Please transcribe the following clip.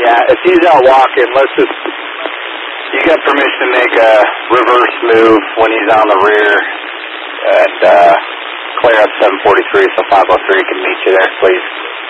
Yeah, if he's out walking, let's just, you got permission to make a reverse move when he's on the rear, and clear up 743 so 503 can meet you there, please.